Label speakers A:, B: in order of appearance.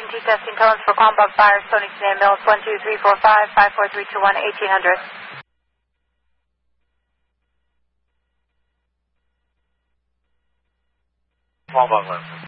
A: EMT testing tones for Quambach Fire, Sonic Name Mills 12345 54321 1800.
B: Quambach Lynn.